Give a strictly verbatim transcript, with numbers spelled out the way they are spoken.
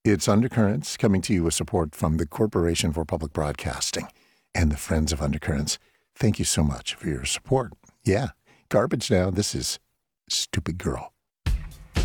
It's Undercurrents, coming to you with support from the Corporation for Public Broadcasting and the Friends of Undercurrents. Thank you so much for your support. Yeah, garbage now. This is Stupid Girl.